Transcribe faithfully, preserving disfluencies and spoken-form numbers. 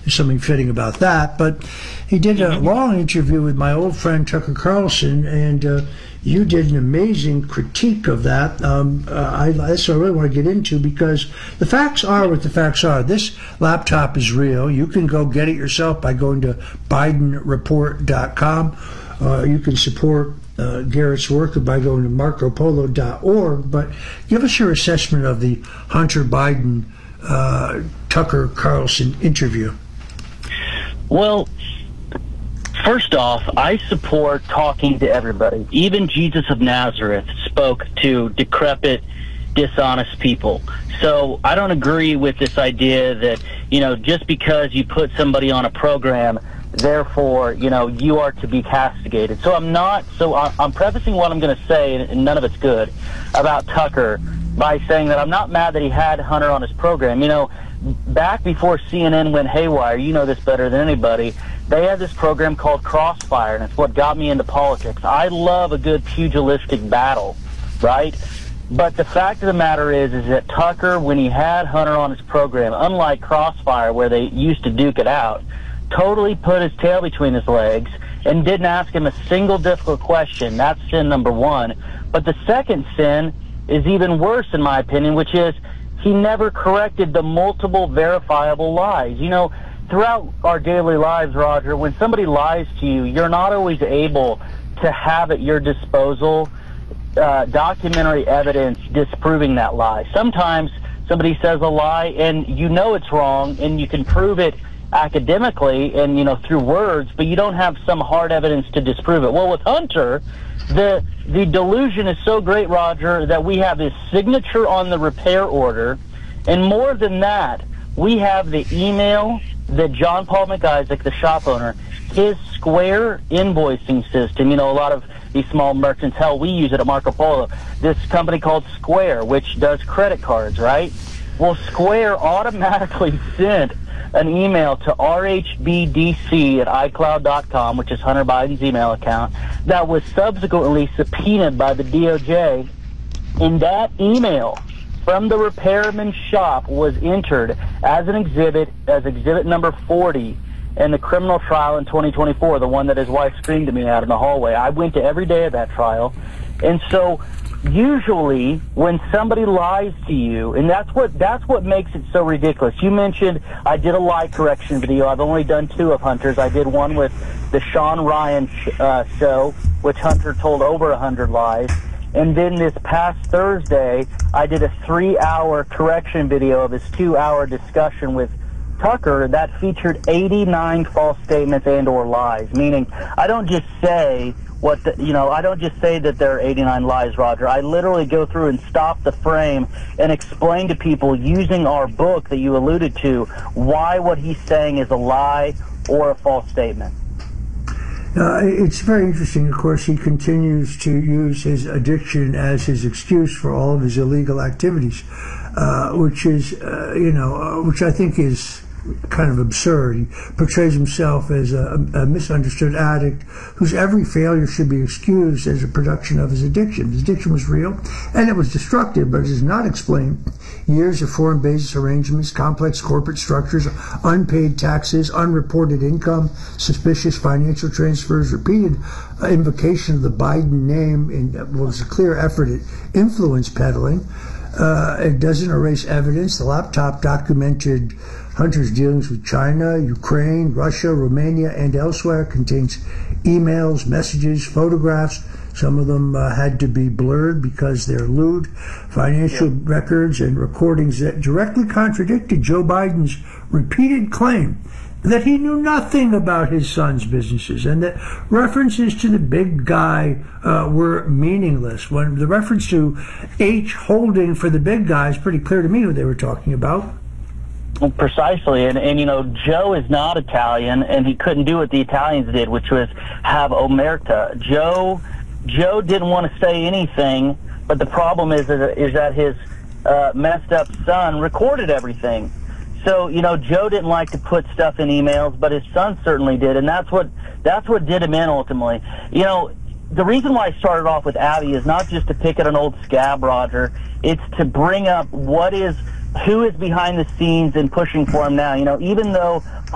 something fitting about that. But he did a long interview with my old friend Tucker Carlson, and uh, you did an amazing critique of that. Um, uh, I, that's what I really want to get into, because the facts are what the facts are. This laptop is real. You can go get it yourself by going to Biden Report dot com. Uh, you can support uh, Garrett's work by going to Marco Polo dot org. But give us your assessment of the Hunter Biden uh, Tucker Carlson interview. Well, first off, I support talking to everybody. Even Jesus of Nazareth spoke to decrepit, dishonest people. So I don't agree with this idea that, you know, just because you put somebody on a program, therefore, you know, you are to be castigated. So I'm not, so I'm prefacing what I'm going to say, and none of it's good, about Tucker by saying that I'm not mad that he had Hunter on his program. You know, back before C N N went haywire, you know this better than anybody, they had this program called Crossfire, and it's what got me into politics. I love a good pugilistic battle, right? But the fact of the matter is, is that Tucker, when he had Hunter on his program, unlike Crossfire, where they used to duke it out, totally put his tail between his legs and didn't ask him a single difficult question. That's sin number one. But the second sin is even worse, in my opinion, which is he never corrected the multiple verifiable lies. You know, throughout our daily lives, Roger, when somebody lies to you, you're not always able to have at your disposal uh, documentary evidence disproving that lie. Sometimes somebody says a lie and you know it's wrong and you can prove it academically and, you know, through words, but you don't have some hard evidence to disprove it. Well, with Hunter, the the delusion is so great, Roger, that we have his signature on the repair order, and more than that, we have the email that John Paul McIsaac, the shop owner, his Square invoicing system, you know, a lot of these small merchants, hell, we use it at Marco Polo, this company called Square, which does credit cards, right? Well, Square automatically sent an email to R H B D C at i cloud dot com, which is Hunter Biden's email account, that was subsequently subpoenaed by the D O J. In that email from the repairman's shop was entered as an exhibit, as exhibit number forty in the criminal trial in twenty twenty-four, the one that his wife screamed at me out in the hallway. I went to every day of that trial. And so usually when somebody lies to you, and that's what that's what makes it so ridiculous. You mentioned I did a lie correction video. I've only done two of Hunter's. I did one with the Sean Ryan sh uh, show, which Hunter told over a hundred lies. And then this past Thursday, I did a three-hour correction video of his two-hour discussion with Tucker that featured eighty-nine false statements and or lies. Meaning, I don't just say what the, you know, I don't just say that there are eighty-nine lies, Roger. I literally go through and stop the frame and explain to people using our book that you alluded to why what he's saying is a lie or a false statement. Uh, it's very interesting. Of course, he continues to use his addiction as his excuse for all of his illegal activities, uh, which is, uh, you know, uh, which I think is kind of absurd. He portrays himself as a, a misunderstood addict whose every failure should be excused as a production of his addiction. His addiction was real and it was destructive, but it does not explain years of foreign basis arrangements, complex corporate structures, unpaid taxes, unreported income, suspicious financial transfers, repeated uh, invocation of the Biden name in what was a clear effort at influence peddling. Uh, it doesn't erase evidence. The laptop documented Hunter's dealings with China, Ukraine, Russia, Romania, and elsewhere. Contains emails, messages, photographs. Some of them uh, had to be blurred because they're lewd. Financial yeah. records and recordings that directly contradicted Joe Biden's repeated claim that he knew nothing about his son's businesses and that references to the big guy uh, were meaningless. When the reference to H holding for the big guy is pretty clear to me who they were talking about. Precisely, and, and you know, Joe is not Italian, and he couldn't do what the Italians did, which was have omerta. Joe, Joe didn't want to say anything, but the problem is is that his uh, messed up son recorded everything. So you know, Joe didn't like to put stuff in emails, but his son certainly did, and that's what that's what did him in ultimately. You know, the reason why I started off with Abby is not just to pick at an old scab, Roger. It's to bring up what is. Who is behind the scenes and pushing for him now? You know, even though